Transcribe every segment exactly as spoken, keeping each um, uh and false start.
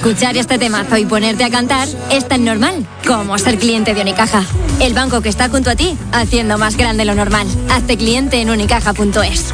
Escuchar este temazo y ponerte a cantar es tan normal como ser cliente de Unicaja. El banco que está junto a ti, haciendo más grande lo normal. Hazte cliente en unicaja punto es.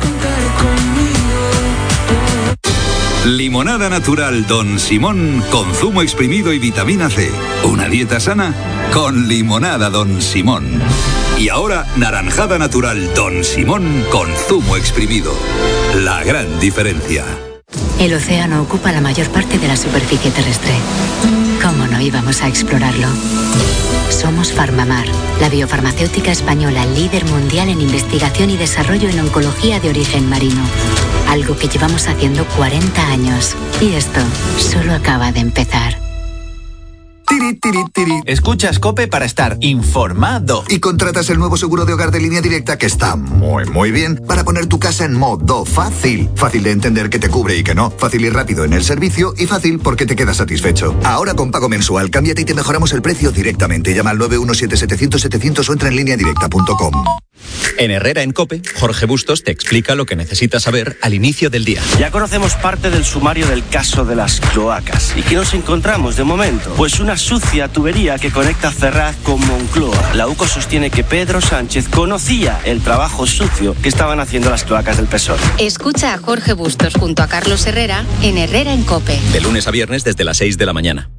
Limonada natural Don Simón con zumo exprimido y vitamina C. Una dieta sana con limonada Don Simón. Y ahora, naranjada natural Don Simón con zumo exprimido. La gran diferencia. El océano ocupa la mayor parte de la superficie terrestre. ¿Cómo no íbamos a explorarlo? Somos Farmamar, la biofarmacéutica española líder mundial en investigación y desarrollo en oncología de origen marino. Algo que llevamos haciendo cuarenta años. Y esto solo acaba de empezar. Tiri, tiri, tiri. Escuchas COPE para estar informado. Y contratas el nuevo seguro de hogar de Línea Directa que está muy, muy bien para poner tu casa en modo fácil. Fácil de entender que te cubre y que no. Fácil y rápido en el servicio y fácil porque te quedas satisfecho. Ahora con pago mensual, cámbiate y te mejoramos el precio directamente. Llama al nueve uno siete setecientos setecientos o entra en línea directa punto com. En Herrera en COPE, Jorge Bustos te explica lo que necesitas saber al inicio del día. Ya conocemos parte del sumario del caso de las cloacas. ¿Y qué nos encontramos de momento? Pues una sucia tubería que conecta Ferraz con Moncloa. La UCO sostiene que Pedro Sánchez conocía el trabajo sucio que estaban haciendo las cloacas del P S O E. Escucha a Jorge Bustos junto a Carlos Herrera en Herrera en COPE. De lunes a viernes desde las seis de la mañana.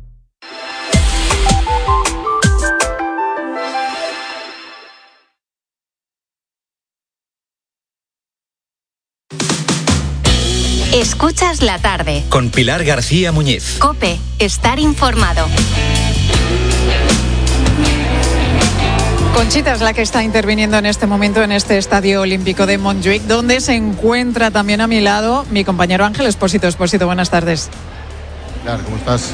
Escuchas la tarde. Con Pilar García Muñiz. COPE, estar informado. Conchita es la que está interviniendo en este momento en este Estadio Olímpico de Montjuic, donde se encuentra también a mi lado mi compañero Ángel Espósito. Espósito, buenas tardes. Claro, ¿cómo estás?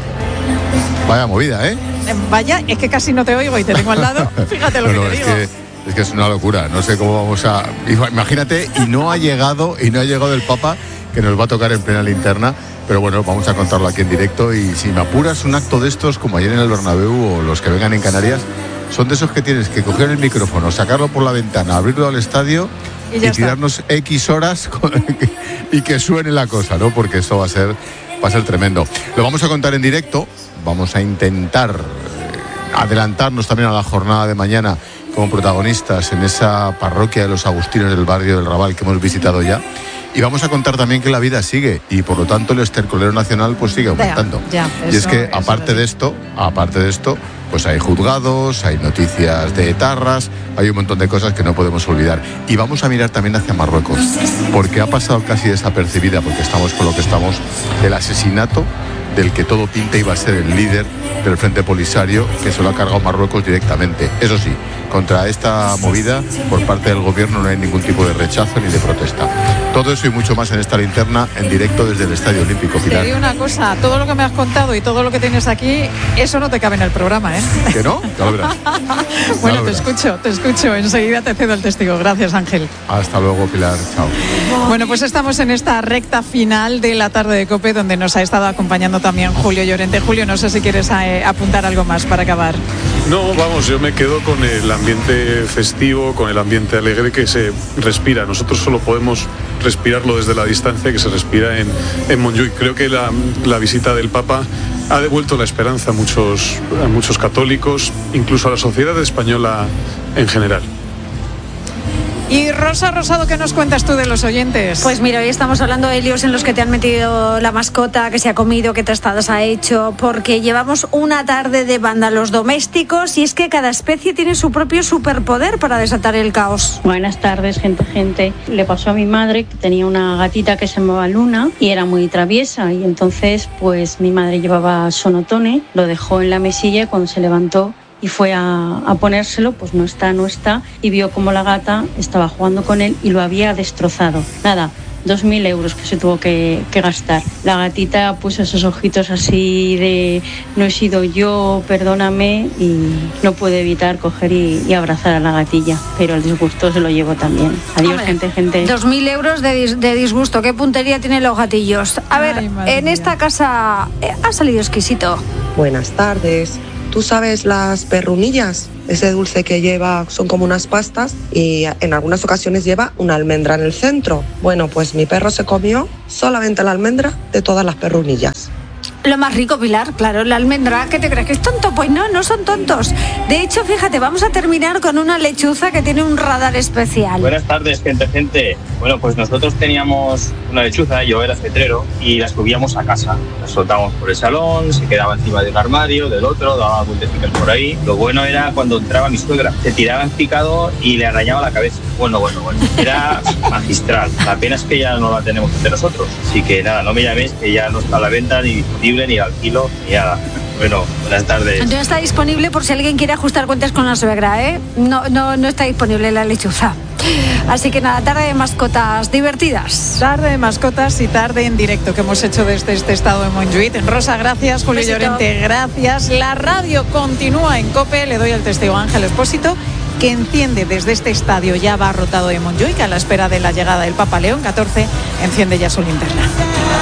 Vaya movida, ¿eh? Vaya, es que casi no te oigo y te tengo al lado. Fíjate lo no, que no, te es digo. Que, es que es una locura. No sé cómo vamos a... Imagínate, y no ha llegado, y no ha llegado el Papa, que nos va a tocar en plena linterna. Pero bueno, vamos a contarlo aquí en directo. Y si me apuras, un acto de estos, como ayer en el Bernabéu o los que vengan en Canarias, son de esos que tienes que coger el micrófono, sacarlo por la ventana, abrirlo al estadio y, y tirarnos X horas con, y que suene la cosa, ¿no? Porque esto va a ser, va a ser tremendo. Lo vamos a contar en directo. Vamos a intentar eh, adelantarnos también a la jornada de mañana como protagonistas en esa parroquia de los agustinos del barrio del Raval que hemos visitado ya. Y vamos a contar también que la vida sigue y por lo tanto el estercolero nacional pues sigue aumentando. Ya, ya, y es eso, que aparte de esto, aparte de esto, pues hay juzgados, hay noticias de etarras, hay un montón de cosas que no podemos olvidar. Y vamos a mirar también hacia Marruecos, porque ha pasado casi desapercibida, porque estamos con lo que estamos, el asesinato del que todo pinta iba a ser el líder del Frente Polisario, que se lo ha cargado Marruecos directamente. Eso sí, contra esta movida, por parte del gobierno no hay ningún tipo de rechazo ni de protesta. Todo eso y mucho más en esta linterna, en directo desde el Estadio Olímpico. Pilar. Te digo una cosa, todo lo que me has contado y todo lo que tienes aquí, eso no te cabe en el programa, ¿eh? ¿Que no? Ya lo verás. Bueno, ya lo te verás. escucho, te escucho. Enseguida te cedo el testigo. Gracias, Ángel. Hasta luego, Pilar. Chao. Bueno, pues estamos en esta recta final de la tarde de COPE, donde nos ha estado acompañando también Julio Llorente. Julio, no sé si quieres eh, apuntar algo más para acabar. No, vamos, yo me quedo con el ambiente festivo, con el ambiente alegre que se respira. Nosotros solo podemos respirarlo desde la distancia que se respira en, en Montjuic. Creo que la, la visita del Papa ha devuelto la esperanza a muchos, a muchos católicos, incluso a la sociedad española en general. Y Rosa Rosado, ¿qué nos cuentas tú de los oyentes? Pues mira, hoy estamos hablando de líos en los que te han metido la mascota, que se ha comido, qué trastadas ha hecho, porque llevamos una tarde de vándalos domésticos y es que cada especie tiene su propio superpoder para desatar el caos. Buenas tardes, gente, gente. Le pasó a mi madre que tenía una gatita que se llamaba Luna y era muy traviesa y entonces pues mi madre llevaba sonotone, lo dejó en la mesilla y cuando se levantó y fue a, a ponérselo, pues no está, no está, y vio como la gata estaba jugando con él y lo había destrozado. Nada, dos mil euros que se tuvo que, que gastar. La gatita puso esos ojitos así de no he sido yo, perdóname, y no pude evitar coger y, y abrazar a la gatilla, pero el disgusto se lo llevo también. Adiós, Hombre, gente, gente. Dos mil euros de, dis, de disgusto, qué puntería tienen los gatillos. A ver, Ay, en mía. Esta casa eh, ha salido exquisito. Buenas tardes. ¿Tú sabes las perrunillas? Ese dulce que lleva, son como unas pastas y en algunas ocasiones lleva una almendra en el centro. Bueno, pues mi perro se comió solamente la almendra de todas las perrunillas. Lo más rico, Pilar, claro, la almendra. ¿Qué te crees? ¿Que es tonto? Pues no, no son tontos. De hecho, fíjate, vamos a terminar con una lechuza que tiene un radar especial. Buenas tardes, gente, gente. Bueno, pues nosotros teníamos una lechuza, yo era cetrero, y la subíamos a casa. La soltábamos por el salón, se quedaba encima de un armario, del otro, daba vueltecitas por ahí. Lo bueno era cuando entraba mi suegra, se tiraba en picado y le arañaba la cabeza. Bueno, bueno, bueno. Era magistral. La pena es que ya no la tenemos entre nosotros. Así que nada, no me llaméis, que ya no está a la venta ni disponible, ni al kilo, ni nada. Bueno, buenas tardes. No está disponible por si alguien quiere ajustar cuentas con la suegra, ¿eh? No, no, no está disponible la lechuza. Así que nada, tarde de mascotas divertidas. Tarde de mascotas y tarde en directo que hemos hecho desde este estado de Montjuïc. Rosa, gracias. Julio Llorente, gracias. La radio continúa en COPE. Le doy el testigo a Ángel Expósito, que enciende desde este estadio ya abarrotado de Montjuïc a la espera de la llegada del Papa León catorce, enciende ya su linterna.